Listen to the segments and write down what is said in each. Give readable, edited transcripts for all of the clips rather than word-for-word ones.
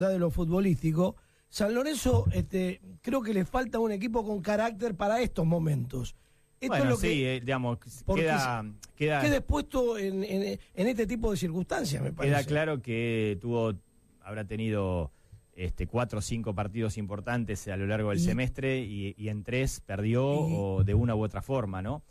de lo futbolístico, San Lorenzo creo que le falta un equipo con carácter para estos momentos. Esto bueno, es lo sí, que, digamos, queda expuesto en este tipo de circunstancias, me parece. Queda claro que habrá tenido 4 o 5 partidos importantes a lo largo del semestre y en 3 perdió o de una u otra forma, ¿no?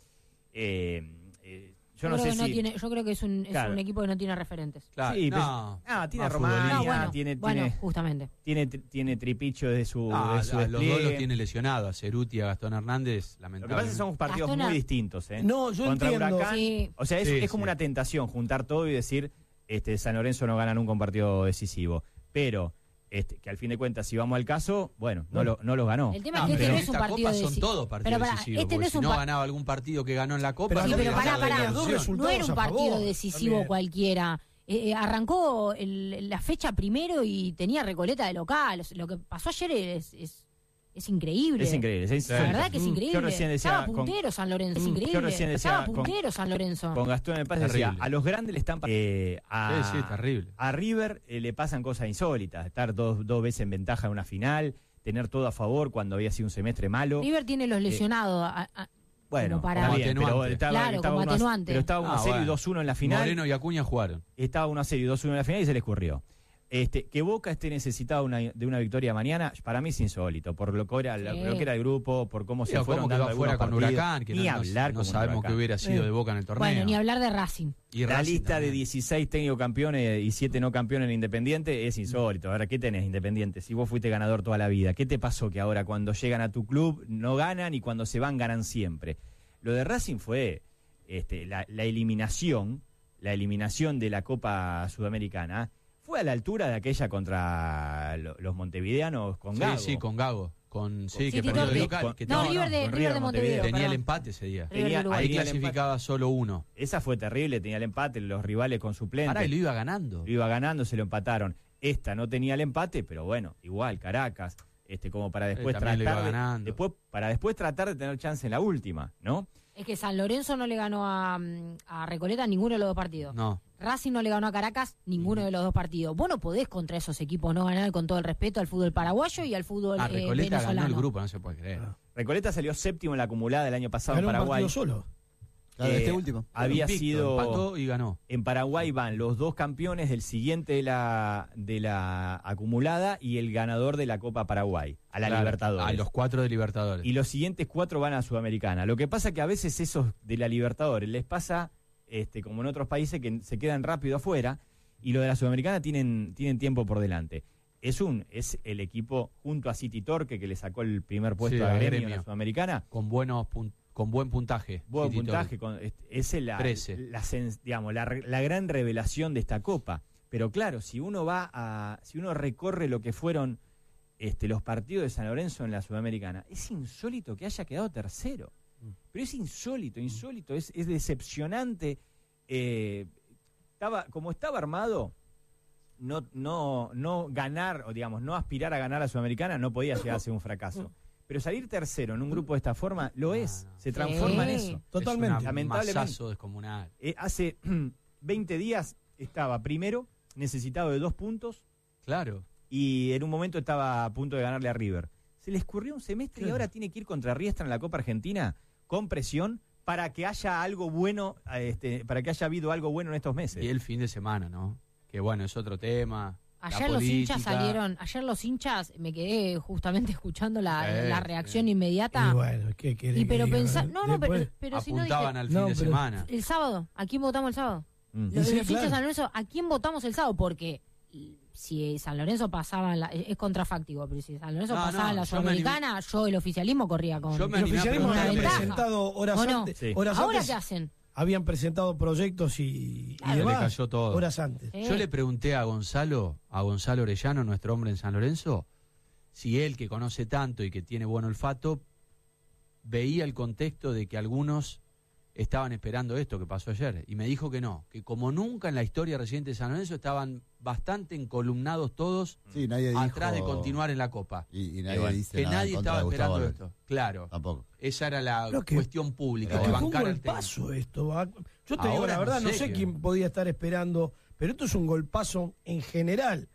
Yo creo que es un equipo que no tiene referentes. Claro, sí, tiene Romania, justamente. Tiene Tripicho de su los dos los tiene lesionado, a Ceruti y a Gastón Hernández, lamentablemente. Lo que pasa es que son partidos muy distintos, ¿eh? No, yo contra entiendo. Huracán, sí. O sea, es como una tentación juntar todo y decir, San Lorenzo no gana nunca un partido decisivo, pero que al fin de cuentas, si vamos al caso, bueno, no lo ganó. El tema es que no es un partido decisivo. Son todos partidos decisivos, porque si no ganaba algún partido que ganó en la Copa... Pero pará, no era un partido decisivo también. Cualquiera. Arrancó la fecha primero y tenía Recoleta de local. Lo que pasó ayer es increíble. Es increíble. La verdad que es increíble. Yo recién decía, estaba puntero San Lorenzo, es increíble. Yo recién decía, estaba puntero San Lorenzo. Con Gastón en el pase decía, a los grandes le están terrible. A River le pasan cosas insólitas, estar dos veces en ventaja en una final, tener todo a favor cuando había sido un semestre malo. River tiene los lesionados. Bueno, como atenuante. Como atenuante. Pero estaba 1-0 y 2-1 en la final. Moreno y Acuña jugaron. Estaba 1-0 y 2-1 en la final y se le escurrió. Que Boca esté necesitado de una victoria mañana, para mí es insólito, por lo que era el grupo, por cómo se fueron dando algunos con partidos. Huracán, que no sabemos qué hubiera sido de Boca en el torneo. Bueno, ni hablar de Racing. Y la Racing lista también. de 16 técnicos campeones y 7 no campeones en Independiente es insólito. Ahora, ¿qué tenés Independiente? Si vos fuiste ganador toda la vida, ¿qué te pasó que ahora cuando llegan a tu club no ganan y cuando se van ganan siempre? Lo de Racing fue la eliminación de la Copa Sudamericana. Fue a la altura de aquella contra los montevideanos con Gago. Sí, con Gago. Que perdió de local. River de Montevideo. Tenía el empate ese día. Ahí clasificaba solo uno. Esa fue terrible, tenía el empate, los rivales con suplentes. Y lo iba ganando. Lo iba ganando, se lo empataron. Esta no tenía el empate, pero bueno, igual, Caracas, como para después tratar de tener chance en la última, ¿no? Es que San Lorenzo no le ganó a Recoleta ninguno de los 2 partidos. No. Racing no le ganó a Caracas ninguno de los 2 partidos. Vos no podés contra esos equipos no ganar, con todo el respeto al fútbol paraguayo y al fútbol Recoleta venezolano. ganó el grupo, no se puede creer. Recoleta salió séptimo en la acumulada del año pasado en Paraguay. Un partido solo. Claro, último. Había sido... Empató y ganó. En Paraguay van los 2 campeones del siguiente de la acumulada y el ganador de la Copa Paraguay, a la Libertadores. A los 4 de Libertadores. Y los siguientes 4 van a Sudamericana. Lo que pasa que a veces esos de la Libertadores les pasa, como en otros países, que se quedan rápido afuera, y los de la Sudamericana tienen tiempo por delante. Es el equipo junto a City Torque que le sacó el primer puesto a Gremio en la Sudamericana. Con buen puntaje. Buen puntaje. Es la gran revelación de esta Copa. Pero claro, si uno recorre lo que fueron los partidos de San Lorenzo en la Sudamericana, es insólito que haya quedado tercero. Pero es insólito, es decepcionante. Como estaba armado, no ganar, o digamos, no aspirar a ganar a la Sudamericana no podía llegar a ser un fracaso. Pero salir tercero en un grupo de esta forma se transforma en eso. Totalmente. Lamentablemente. Masazo descomunal. Hace 20 días estaba primero, necesitado de 2 puntos. Claro. Y en un momento estaba a punto de ganarle a River. Se le escurrió un semestre y ahora tiene que ir contra Riestra en la Copa Argentina con presión para que haya algo bueno, para que haya habido algo bueno en estos meses. Y el fin de semana, ¿no? Que bueno, es otro tema. Ayer los hinchas salieron, me quedé justamente escuchando la reacción inmediata. Y bueno, ¿qué querés pero que diga? pero si no apuntaban al fin de semana. El sábado, ¿a quién votamos el sábado? Los Sí, hinchas de claro. San Lorenzo, ¿a quién votamos el sábado? Porque si San Lorenzo pasaba es contrafáctico, pero si San Lorenzo pasaba en la Sudamericana, el oficialismo corría con El oficialismo una había ventaja. presentado horas ¿O no? antes. Sí. Horas ¿Ahora antes qué hacen? habían presentado proyectos y Claro. demás. Le cayó todo. Horas antes. Yo le pregunté a Gonzalo Orellano, nuestro hombre en San Lorenzo, si él, que conoce tanto y que tiene buen olfato, veía el contexto de que algunos estaban esperando esto que pasó ayer. Y me dijo que no, que como nunca en la historia reciente de San Lorenzo estaban bastante encolumnados todos nadie atrás dijo... de continuar en la Copa. Y nadie dice que nada nadie en contra estaba de Gustavo esperando Alberto. esto. Claro. Tampoco. Esa era la Lo que- cuestión pública. Pero de que fue un bancar al técnico. golpazo esto. Yo te digo Ahora la verdad, no no sé sé qué. quién podía estar esperando, pero esto es un golpazo en general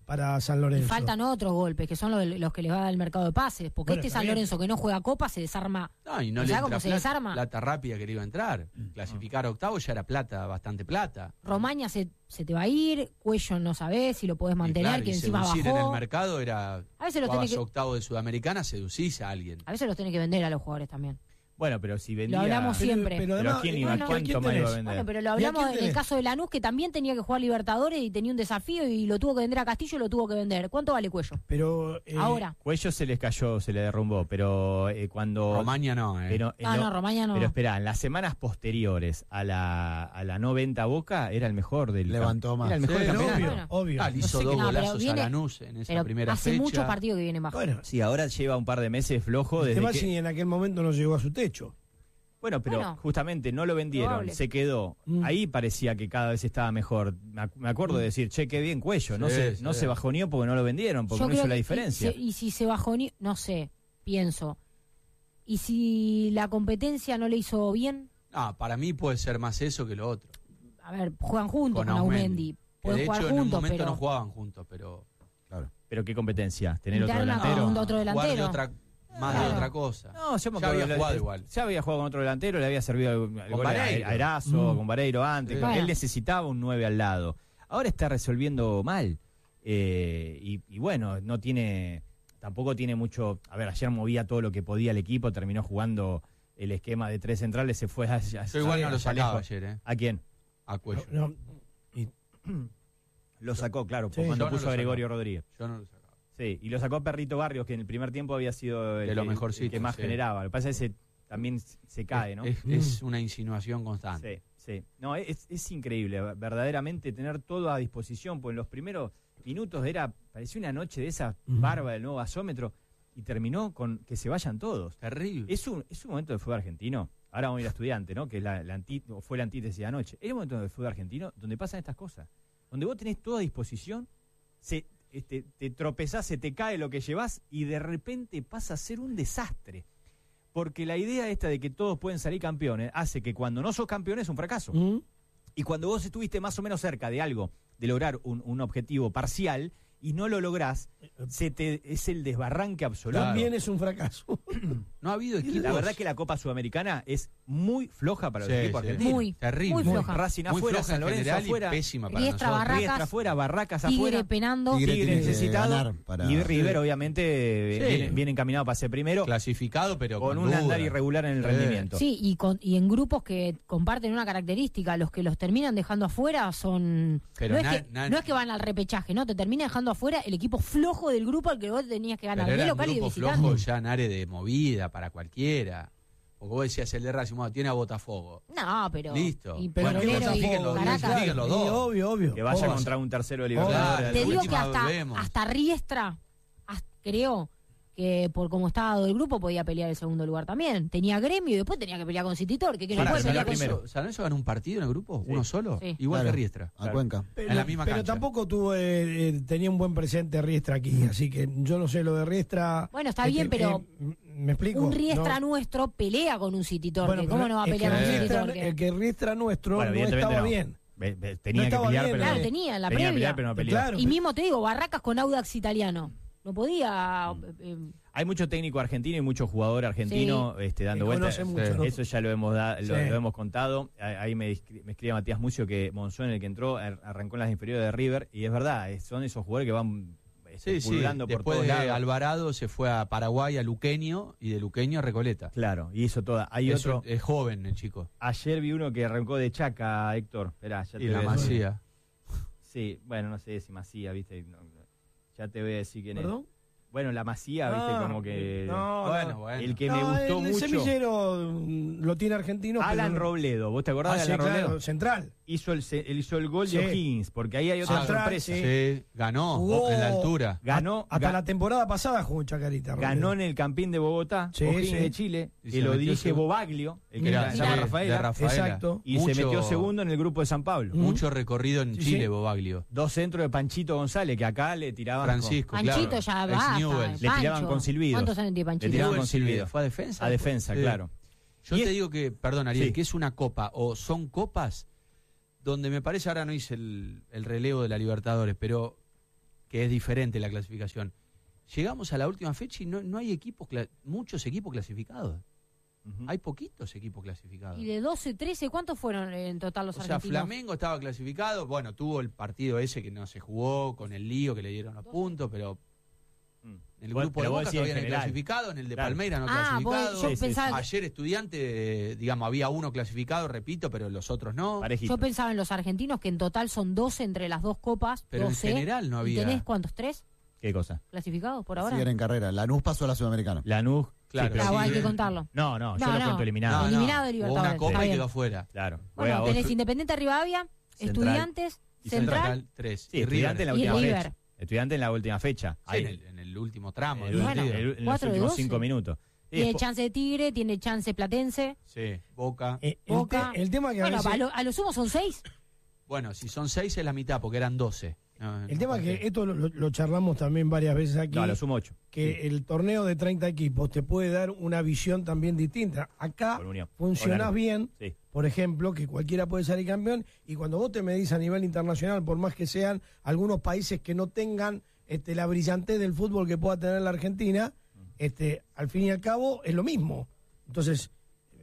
para San Y Lorenzo. faltan otros golpes, que son los que les va a dar el mercado de pases. Porque Bueno, este está San bien. Lorenzo que no juega Copa se desarma. No, y no ¿Sabes le cómo entra se desarma? plata rápida que le iba a entrar. Clasificar a octavo ya era plata, bastante plata. Romaña se te va a ir, Cuello no sabés si lo podés mantener, Y claro, que y encima seducir en el bajó. mercado era, A veces los jugabas tenés que- octavo de Sudamericana, seducís a alguien. A veces los tenés que vender a los jugadores también. Bueno, pero si vendía... Lo hablamos siempre. Pero Pero además, ¿quién ¿y iba? bueno, ¿Cuánto quién más iba a tenés? vender? Bueno, pero lo ¿Y a hablamos quién en el tenés? caso de Lanús, que también tenía que jugar Libertadores y tenía un desafío y lo tuvo que vender a Castillo y lo tuvo que vender. ¿Cuánto vale Cuello? Pero, Ahora. Cuello se les cayó, se le derrumbó, pero cuando... Romaña no, pero en No, Romaña no. Pero espera, en las semanas posteriores a la no venta a Boca era el mejor del Levantó más. Era el mejor Sí, del obvio, campeonato. Bueno. obvio. Le No hizo sé dos qué- no, pero golazos viene- a Lanús en esa Pero primera hace fecha. muchos partidos que vienen bajo. Bueno, Sí, ahora lleva un par de meses flojo el desde tema que... si en aquel momento no llegó a su techo. Bueno, pero Bueno, justamente no lo vendieron, probable. se quedó. Mm. Ahí parecía que cada vez estaba mejor. Me acuerdo de decir, che, qué bien Cuello. No, Sí, no sí. se bajoneó porque no lo vendieron, porque Yo no creo hizo la que- diferencia. Y si se bajó, no sé, pienso. ¿Y si la competencia no le hizo bien? Ah, para mí puede ser más eso que lo otro. A ver, juegan juntos con Aumendi. Aumendi. Que Pueden de jugar hecho en un juntos, momento pero no jugaban juntos, pero Pero qué competencia, tener otro Interna delantero. con otro jugar de delantero. más de Claro. otra cosa. No, yo me Ya acuerdo, había jugado igual. Ya había jugado con otro delantero, le había servido el gol Vareiro. a Erazo, con Vareiro antes. Sí. Bueno. Él necesitaba un 9 al lado. Ahora está resolviendo mal. Y bueno, no tiene, tampoco tiene mucho. A ver, ayer movía todo lo que podía el equipo, terminó jugando el esquema de 3 centrales, se fue hacia Yo igual no lo hacia sacaba lejos. ayer, ¿A quién? a Cuello. No, Lo sacó, claro, Sí. cuando Yo no puso lo a Gregorio sacaba. Rodríguez. Yo no lo sacaba. Sí, y lo sacó Perrito Barrios, que en el primer tiempo había sido De lo el mejorcito, que más sí. generaba. Lo que pasa es que también se cae, ¿no? Es una insinuación constante. Sí, sí. No, es increíble, verdaderamente, tener todo a disposición, pues en los primeros minutos parecía una noche de esa barba del nuevo gasómetro y terminó con que se vayan todos. Terrible. Es un momento del fútbol argentino. Ahora vamos a ir a Estudiante, ¿no? Que es fue la antítesis de anoche. Es un momento del fútbol argentino donde pasan estas cosas. Donde vos tenés todo a disposición, te tropezás, se te cae lo que llevás y de repente pasa a ser un desastre. Porque la idea esta de que todos pueden salir campeones hace que cuando no sos campeón es un fracaso. Y cuando vos estuviste más o menos cerca de algo, de lograr un objetivo parcial y no lo lográs, es el desbarranque absoluto. también es un fracaso. No ha habido equipos. La verdad que la Copa Sudamericana es muy floja para los Sí, equipos sí. argentinos. Muy, Terrible. muy floja. Racing Muy afuera, floja San en Lorenzo general afuera, y pésima para Riestra, nosotros. Barracas, Riestra afuera, Barracas Tigre afuera. penando. Tigre Tigre tiene que necesitado ganar para- y River obviamente Sí. viene encaminado para ser primero Clasificado, pero con un duda. andar irregular en el rendimiento. Sí, y en grupos que comparten una característica, los que los terminan dejando afuera son... Pero no es que van al repechaje, ¿no? Te termina dejando afuera el equipo flojo del grupo al que vos tenías que ganar, Pero de era un local y de grupo visitante. flojo ya en área de movida para cualquiera. Porque vos decías el de Racing, bueno, tiene a Botafogo. No, pero... Listo. Y Bueno, Petrolero que y clasifiquen los- Caracas. clasifiquen los dos. Sí, obvio. Que vaya Obvio. contra un tercero de Claro. Libertadores. Te La digo que última vemos. hasta Riestra, creo que por cómo estaba dado el grupo podía pelear el segundo lugar también. Tenía Gremio y después tenía que pelear con Citritor, que no Pará, puede San pelear con... primero. ¿San Lorenzo ganó un partido en el grupo? ¿Uno solo? Sí. Igual Claro. que Riestra. A Cuenca. En la misma pero cancha. tampoco tenía un buen presente Riestra aquí, así que yo no sé lo de Riestra. Bueno, está bien, pero ¿me explico? Un Riestra No. nuestro pelea con un Citritor, Bueno, que pero ¿cómo no va a es pelear que con un Riestra- Citritor? el que Riestra nuestro Bueno, no evidentemente estaba no. bien. Tenía No que estaba pelear, bien, pero Claro, no. tenía en la Tenía que previa. pelear, pero no peleó. Claro. Y mismo te digo, Barracas con Audax italiano. No podía... Hay mucho técnico argentino y mucho jugador argentino dando Que vueltas. conoce mucho, ¿no? Eso ya lo hemos Sí. lo hemos contado. Ahí me escribe Matías Mucio que Monzón, el que entró, arrancó en las inferiores de River. Y es verdad, son esos jugadores que van Sí, sí. pululando por Después todos de lados. Alvarado se fue a Paraguay, a Luqueño, y de Luqueño a Recoleta. Claro, y hizo toda. Hay Es, otro. es joven el chico. Ayer vi uno que arrancó de Chaca, Héctor. Esperá, ya te Y la voy a decir. Masía. Sí, bueno, no sé si Masía, viste. Ya te voy a decir quién ¿Perdón? es. Bueno, la Masía, viste, Ah, como que. no, Bueno. El que No, me gustó el mucho. semillero lo tiene argentino. Alan pero... Robledo, ¿vos te acordás Ah, de sí, Alan claro, Robledo? central. Él hizo el gol Sí. de O'Higgins, porque ahí hay otra Central, sorpresa. sí. Sí, ganó Jugó- en la altura. Ganó, Hasta ga- la temporada pasada jugó en Chacarita. ganó Robledo. en el Campín de Bogotá, Sí, O'Higgins sí. de Chile, Y que se lo metió dirige segundo. Bobaglio, el que Mirá, se sí, llama de Rafaela, Rafaela. Exacto. y se Mucho- metió segundo en el grupo de San Pablo. Mucho recorrido en Sí, Chile, sí. Bobaglio. 2 centros de Panchito González, que acá le tiraban Francisco, Panchito claro. ya Ex basta. Newell's. Le tiraban Pancho. con silbidos. ¿Cuántos años tiene Panchito? Le tiraban con Newell's, silbido. ¿Fue a defensa? A defensa, Sí. claro. Yo Y te es- digo que, perdón Ariel, Sí. que es una copa, o son copas, donde me parece, ahora no hice el relevo de la Libertadores, pero que es diferente la clasificación. Llegamos a la última fecha y no hay muchos equipos clasificados. Hay poquitos equipos clasificados. Y de 12, 13, ¿cuántos fueron en total los argentinos? O sea, Flamengo estaba clasificado, bueno, tuvo el partido ese que no se jugó, con el lío que le dieron los puntos, pero en el grupo de Boca todavía no hay clasificado, en el de Palmeiras no clasificado. Yo pensaba ayer Estudiante, digamos, había uno clasificado, repito, pero los otros no. Parejito. Yo pensaba en los argentinos que en total son 12 entre las dos copas. Pero 12, en general no había. ¿Y tenés cuántos? ¿3 ¿Qué cosa? clasificados por ahora? Siguen en carrera. Lanús pasó a la Sudamericana. Lanús. Claro, sí, pero Claro, sí, hay que contarlo. No, yo lo cuento eliminado. Eliminado de Hubo Libertadores, una copa está y bien. quedó afuera. Claro. Bueno, Juega tenés otro. Independiente Rivadavia, Central. Estudiantes, Y Central. 3. Sí, Estudiante en la y última River. fecha. Estudiante en la última fecha. Sí, Ahí, en el último tramo. en del Bueno, partido. en los 4 de últimos 12. 5 minutos. Y Tiene después- chance de Tigre, tiene chance Platense. Sí, Boca. Boca. El tema que a Bueno, veces- a lo sumo son 6. Bueno, si son 6 es la mitad, porque eran 12. el tema es que esto lo charlamos también varias veces aquí, No, lo sumo 8. que el torneo de 30 equipos te puede dar una visión también distinta. Acá Por unión. funcionás Claro. bien, Sí. por ejemplo, que cualquiera puede salir campeón, y cuando vos te medís a nivel internacional, por más que sean algunos países que no tengan la brillantez del fútbol que pueda tener la Argentina, al fin y al cabo es lo mismo. Entonces,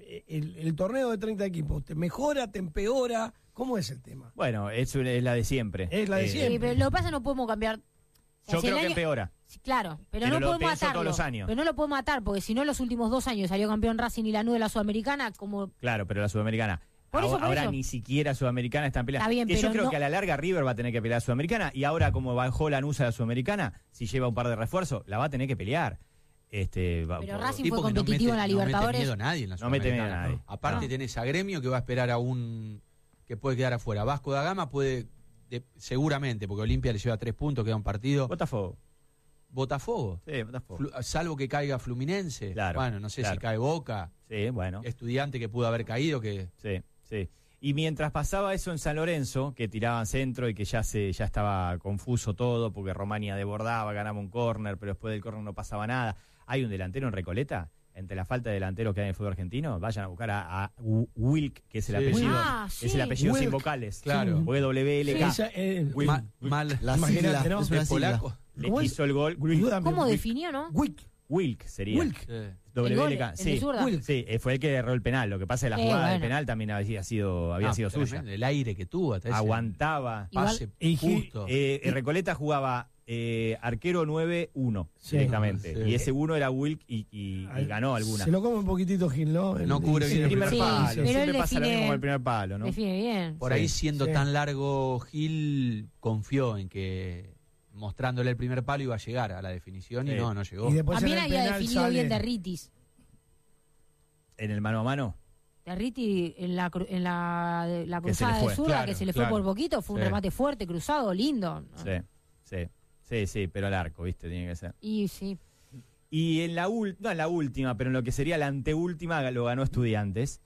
el torneo de 30 equipos, ¿te mejora, te empeora? ¿Cómo es el tema? Bueno, es la de siempre. Es la de siempre. Sí, pero lo que pasa es que no podemos cambiar. O sea, Yo si el creo que año- empeora. Sí, claro, pero Pero no lo podemos pienso atarlo. todos los años. Pero no lo podemos atar, porque si no, en los últimos 2 años salió campeón Racing y Lanús de la Sudamericana, como Claro, pero la Sudamericana. Por eso, ahora por eso. ni siquiera Sudamericana está en pelea. Está bien, que yo pero creo no- que a la larga River va a tener que pelear a Sudamericana, y ahora como bajó Lanús a la Sudamericana, si lleva un par de refuerzos, la va a tener que pelear. Pero Racing Tipo fue que no competitivo en la mete- no Libertadores. mete miedo a nadie en la No mete miedo a Sudamericana. nadie. Aparte No. tenés a Gremio que va a esperar a un que puede quedar afuera. Vasco da Gama puede, seguramente, porque Olimpia le lleva 3 puntos, queda un partido. Botafogo. Botafogo. Sí, Botafogo. Salvo que caiga Fluminense. Claro, Bueno, no sé claro. si cae Boca. Sí, bueno. Estudiante que pudo haber caído, que Sí, sí. Y mientras pasaba eso en San Lorenzo, que tiraban centro y que ya estaba confuso todo, porque Romania desbordaba, ganaba un córner, pero después del córner no pasaba nada. ¿Hay un delantero en Recoleta? Entre la falta de delanteros que hay en el fútbol argentino, vayan a buscar a Wilk, que es el Sí. apellido. Ah, sí. Es el apellido sin Wilk. vocales. Claro. WLK. Sí, Wilk. mal La Imagínate, sigla, ¿no? es una ¿Es sigla. polaco? Le ¿Cómo es? hizo el gol. Ayúdame, ¿Cómo Wick. definió, no? Wick. Wilk sería. Wilk. Sí. El gol, WLK. el de Sí. zurda. Wilk. Sí, fue el que erró el penal. Lo que pasa es que la Sí, jugada del bueno. penal también había sido Ah, suya. tremendo, el aire que tuvo hasta ese Aguantaba. pase Y- justo. Recoleta jugaba arquero 9-1 Sí. directamente. Sí. Y ese 1 era Wilk y ganó alguna. Se lo come un poquitito Gil, ¿no? No cubre bien El el primer Sí, palo. pero Siempre él pasa lo define- mismo con el primer palo, ¿no? Define bien. Por Sí, ahí siendo sí. tan largo Gil confió en que mostrándole el primer palo iba a llegar a la definición Sí. y no llegó. Y después También en el había penal definido sale- bien Derritis. En el mano a mano. Derriti en la Que cruzada se le de fue, zurda, claro, que se le claro. fue por poquito, fue un Sí. remate fuerte, cruzado, lindo. Sí, pero al arco, ¿viste? Tiene que ser. Y sí. Y en no en la última, pero en lo que sería la anteúltima, lo ganó Estudiantes.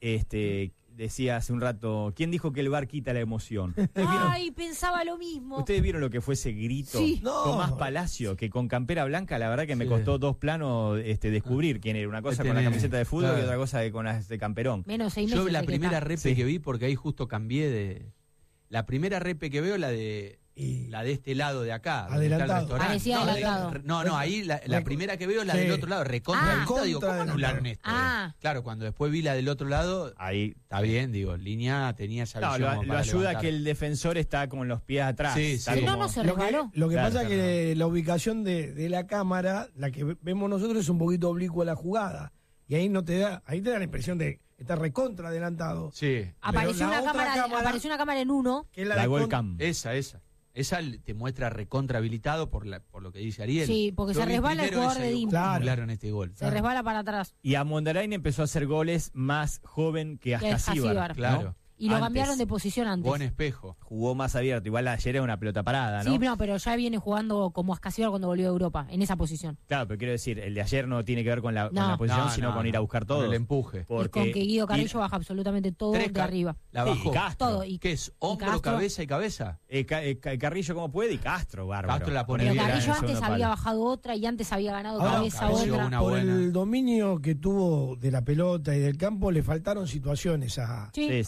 Decía hace un rato, ¿quién dijo que el VAR quita la emoción? Ay, pensaba lo mismo. ¿Ustedes vieron lo que fue ese grito? Sí. No. Tomás Palacio, que con campera blanca, la verdad que me Sí. costó 2 planos descubrir quién era. Una cosa con la Tenés, camiseta de fútbol y claro. otra cosa con las de camperón. Menos 6 meses. Yo la sé que primera está. repe Sí. que vi, porque ahí justo cambié de... La primera repe que veo, la de este lado de acá. donde está el Adelantado. restaurante. Parecía no, adelantado. No, ahí la primera que veo es la Sí. del otro lado, recontra Ah. adelantada. Digo, ¿cómo Contra anularon esto? Ah. Claro, cuando después vi la del otro lado, Ahí está bien, digo, línea tenía esa No, visión. lo como para ayuda levantar. que el defensor está con los pies atrás. Sí, Está sí. Si no, como- no se Lo que, resbaló. lo que Claro, pasa es claro. que la ubicación de la cámara, la que vemos nosotros, es un poquito oblicua a la jugada. Y ahí ahí te da la impresión de estar recontra adelantado. Sí, Apareció la una, otra cámara, apareció una cámara en uno. Que es La de Gol con- Cam. esa. Esa te muestra recontra habilitado por lo que dice Ariel. Sí, porque Yo se vi resbala el primero jugador esa de y digo, Dimpa. ¿cómo Claro. anularon este gol? Se resbala para atrás. Y a Mondarain empezó a hacer goles más joven que Que Ascasíbar. Ascasíbar. ¿no? Claro. Y lo Antes. cambiaron de posición antes. Buen espejo. Jugó más abierto. Igual ayer era una pelota parada, ¿no? Sí, no, pero ya viene jugando como Ascasíbar cuando volvió a Europa, en esa posición. Claro, pero quiero decir, el de ayer no tiene que ver con la No. posición, No, sino no, con ir a no. buscar Con todo. el empuje. Y con que Guido Carrillo baja absolutamente todo de arriba. La Sí, bajó. y Castro. Todo. Y ¿Qué es? ¿Hombro, Castro. cabeza y cabeza? Carrillo como puede y Castro, bárbaro. Castro la pone pero bien, Carrillo en el antes segundo había palo. bajado otra y antes había ganado Ahora, cabeza Carrillo otra. una por buena. el dominio que tuvo de la pelota y del campo, le faltaron situaciones a Sí, Sí, sí, sí, sí,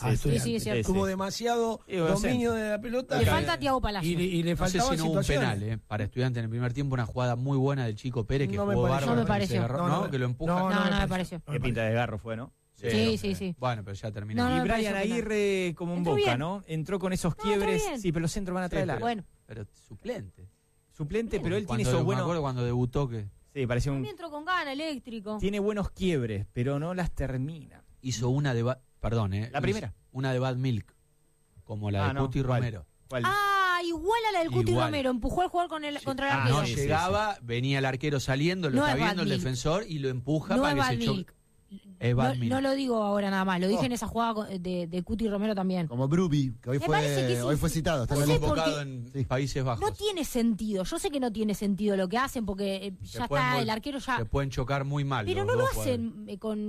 sí, es cierto. Tuvo demasiado dominio de la pelota. Le falta a Thiago Palacio. Y le No sé faltaban si no hubo un situaciones. penal para Estudiantes en el primer tiempo, una jugada muy buena del Chico Pérez que No me jugó pareció. bárbaro. No me pareció. ¿No? Que lo empuja. No me pareció. Qué pinta de desgarro fue, ¿no? Sí. Bueno, pero ya terminó. No, Y me Brian pareció penal. Aguirre como un Entró Boca, bien. ¿no? Entró con esos entró quiebres. bien. Sí, pero los centros van a traer Bueno, Pero suplente. Suplente, pero él Cuando, tiene esos me buenos... acuerdo cuando debutó que Sí, parecía un... también entró con gana, eléctrico. Tiene buenos quiebres, pero no las termina. hizo una de... Perdón, La primera. Una de Bad Milk, como la de no, Cuti ¿cuál? Romero. ¿Cuál? Igual a la del Cuti Igual. Romero. Empujó al jugador contra el Ah, arquero. No sí, llegaba, venía el arquero saliendo, lo No está es Bad viendo el Milk. defensor y lo empuja No para es que Bad se choque. Milk. Es Bad No, Milk. no lo digo ahora nada más, lo dije en esa jugada de Cuti Romero también. Como Brubi, que hoy Me parece que sí. hoy fue citado. Está en No la sé lista. por qué- Convocado en Sí. Países Bajos. No tiene sentido, yo sé que no tiene sentido lo que hacen porque Se ya pueden está, vol- el arquero ya... Se pueden chocar muy mal. Pero los no lo dos jugadores. hacen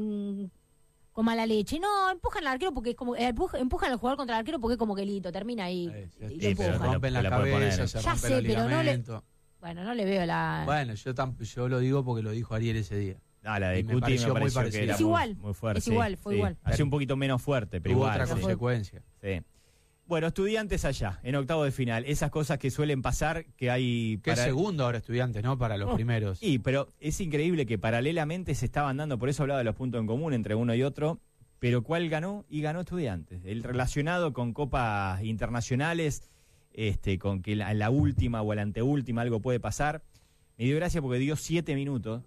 con mala leche, no, empujan al arquero porque es como... empujan al jugador contra el arquero porque es como que listo, termina ahí. Sí, y sí, lo pero Se empujan. rompen Te la la puede poner. cabeza, se Ya rompen sé, los pero no le- ligamentos. Bueno, no le veo la... Bueno, yo lo digo porque lo dijo Ariel ese día. No, la de Y me Cuti pareció me muy pareció que parecida. era Es igual, muy fuerte. es igual, fue igual. Hacía un poquito menos fuerte, pero Tuvo igual. otra sí. consecuencia. Sí. Bueno, Estudiantes allá, en octavo de final. Esas cosas que suelen pasar, que hay... Que es segundo ahora Estudiantes, ¿no? Para los primeros. Sí, pero es increíble que paralelamente se estaban dando, por eso hablaba de los puntos en común entre uno y otro, pero ¿cuál ganó? Y ganó Estudiantes. El relacionado con copas internacionales, con que en la última o la anteúltima algo puede pasar. Me dio gracia porque dio 7 minutos.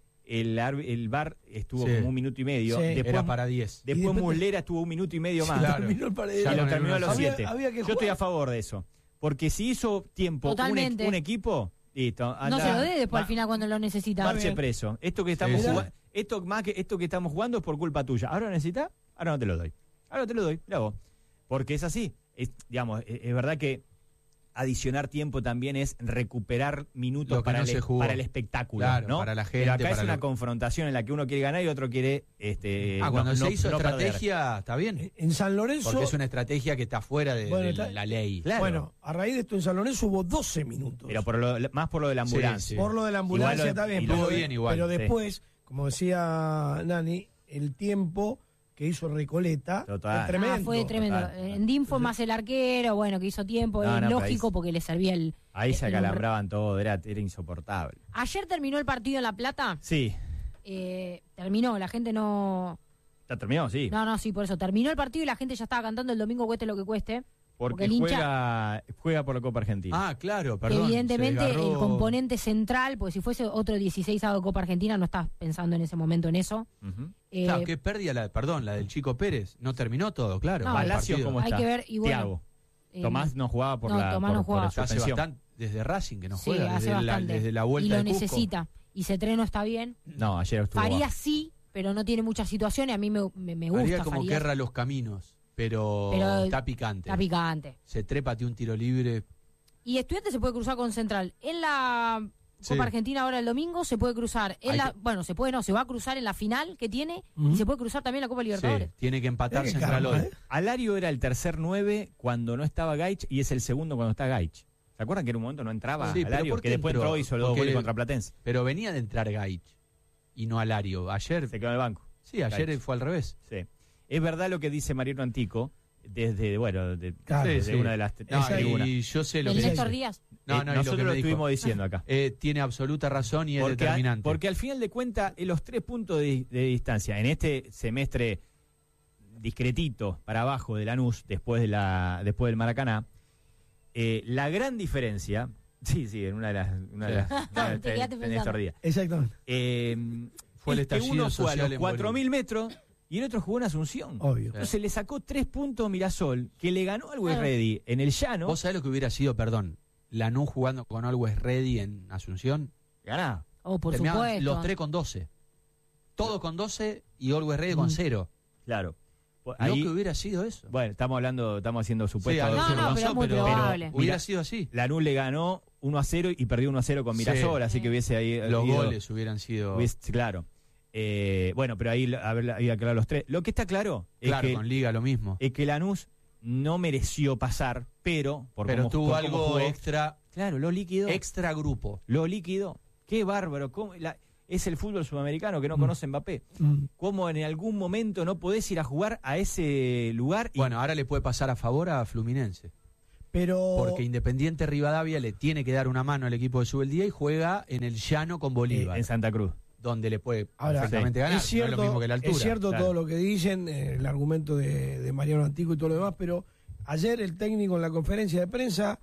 El VAR estuvo Sí. como 1 minuto y medio. Sí. Después, Era para 10. después Y después- Muslera estuvo 1 minuto y medio más. claro. Terminó el partido. Ya Y lo con el terminó a los 1-0. 7. Había que Yo estoy jugar. a favor de eso. Porque si hizo tiempo Totalmente. un equipo, listo. No anda, se lo dé después va- al final cuando lo necesita. Marche bien. preso. Esto que estamos Sí, sí. jugando, esto que estamos jugando es por culpa tuya. ¿Ahora lo necesitas? Ahora no te lo doy. Ahora no te lo doy. Mirá vos. Porque es así. Es verdad que adicionar tiempo también es recuperar minutos Lo que no se jugó. para el espectáculo, Claro, ¿no? para la Pero gente, acá es para una lo- confrontación en la que uno quiere ganar y otro quiere Cuando se hizo perder. estrategia, está bien. En San Lorenzo, Porque es una estrategia que está fuera de Bueno, de está- la ley. Claro. bueno, a raíz de esto en San Lorenzo hubo 12 minutos. Pero más por lo de la ambulancia. Sí. Por lo de la ambulancia Igual lo- está bien, y pero, estuvo bien igual, pero sí. después, como decía Nani, el tiempo que hizo Recoleta Total. es tremendo. Fue tremendo. Total. En DIM fue más el arquero, bueno, que hizo tiempo, No, es no, pero lógico ahí- porque le servía el... Ahí se el- acalambraban todo, era insoportable. Ayer terminó el partido en La Plata, Sí. terminó, la gente no... ¿Ya terminó? Sí. No, sí, por eso. Terminó el partido y la gente ya estaba cantando el domingo cueste lo que cueste. Porque el hincha- juega por la Copa Argentina. Ah, claro, Que perdón. evidentemente se desgarró- el componente central, porque si fuese otro 16avo de Copa Argentina, no estás pensando en ese momento en eso. Ujú. Claro, qué pérdida la del Chico Pérez. No terminó todo, claro. No, el Palacio, partido. ¿cómo Hay está? que ver, y bueno, Thiago. eh, Tomás no jugaba por no, la Tomás no por jugaba. la Hace suspensión. bastante, desde Racing que no sí, juega, hace bastante. desde la vuelta y lo de Cusco. necesita. Y Cetré no está bien. No, ayer estuvo Farías bajo. sí, pero no tiene muchas situaciones. A mí me gusta Haría como que Farías. erra los caminos, pero está picante. Está picante. Se trépate un tiro libre. Y Estudiantes se puede cruzar con Central. En la Sí. Copa Argentina ahora el domingo se puede cruzar. Hay que- Bueno, se va a cruzar en la final que tiene Ujú. y se puede cruzar también en la Copa Libertadores. Sí, tiene que empatar Mirá qué Central karma, hoy. ¿eh? Alario era el tercer 9 cuando no estaba Gaich y es el segundo cuando está Gaich. ¿Se acuerdan que en un momento no entraba Sí, pero Alario? ¿por Que qué después entró? entró y hizo los 2 Porque- goles contra Platense. Pero venía de entrar Gaich y no Alario. Ayer, Se quedó en el banco. sí, ayer Gaich. fue al revés. Sí. Es verdad lo que dice Mariano Antico desde, Claro. desde Sí, una de las No, tribunas. y yo sé lo ¿El que Néstor dice. Díaz? No, no, y lo nosotros que lo me dijo. estuvimos diciendo acá. Tiene absoluta razón y es determinante. Porque al final de cuentas, los 3 puntos de distancia en este semestre discretito para abajo de Lanús, después del Maracaná, la gran diferencia, sí, en una de las Te quedaste de Néstor pensando. Díaz, Exactamente. Fue el es que estallido uno fue a social los en 4.000 metros y el otro jugó en Asunción. Obvio. Entonces le sacó 3 puntos Mirasol, que le ganó al West Ready en el llano. ¿Vos sabés lo que hubiera sido, perdón, Lanús jugando con Always Ready en Asunción? Ganá. Oh, por Terminaban supuesto. los 3 con 12. Todo con 12 y Always Ready con 0. Claro. Lo Ahí, que hubiera sido eso. bueno, estamos haciendo Sí, supuestos. algo No, se no, lanzó, pero es muy probable. hubiera Mira, sido así. Lanús le ganó 1-0 y perdió 1-0 con Mirasol, Sí. así que hubiese ahí Los habido- goles hubieran sido... claro. Bueno, pero ahí había aclarado los 3. Lo que está claro Claro, con Liga lo mismo. es que Lanús no mereció pasar, pero Pero tuvo por cómo algo jugó, extra claro, lo líquido. grupo. Lo líquido. Qué bárbaro. Es el fútbol sudamericano que no conoce Mbappé. ¿Cómo en algún momento no podés ir a jugar a ese lugar? Bueno, ahora le puede pasar a favor a Fluminense. Pero Porque Independiente Rivadavia le tiene que dar una mano al equipo de Subeldía y juega en el llano con Bolívar, En Santa Cruz. donde le puede Ahora, perfectamente ganar. es cierto, no es lo mismo que la altura. es cierto claro. todo lo que dicen, el argumento de Mariano Antico y todo lo demás, pero ayer el técnico en la conferencia de prensa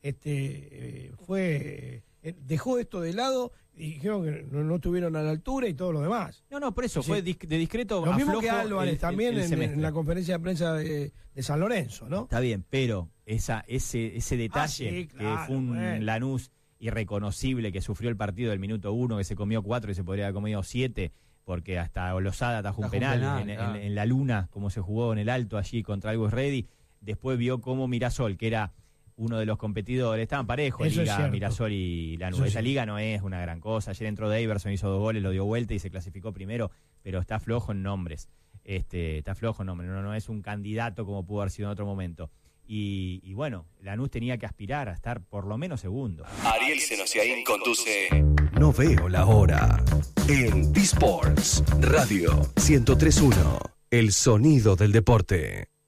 dejó esto de lado y dijeron que no estuvieron a la altura y todo lo demás. No, por eso, Sí. fue de discreto. Lo mismo aflojo que Álvarez también el en semestre. la conferencia de prensa de San Lorenzo, ¿no? Está bien, pero ese detalle, sí, que claro, fue un bueno. Lanús irreconocible, que sufrió el partido del minuto 1, que se comió 4 y se podría haber comido 7, porque hasta Lozada atajó un penal, claro. en la luna, como se jugó en el Alto allí contra Always Ready. Después vio cómo Mirasol, que era uno de los competidores, estaban parejos, Eso es Liga, cierto. Mirasol y Lanús. Eso es Esa cierto. liga no es una gran cosa. Ayer entró Daverson, hizo 2 goles, lo dio vuelta y se clasificó primero, pero está flojo en nombres. Está flojo en nombres, no es un candidato como pudo haber sido en otro momento. Y bueno, Lanús tenía que aspirar a estar por lo menos segundo. Ariel Senosiaín conduce No veo la hora en T-Sports Radio 103.1, el sonido del deporte.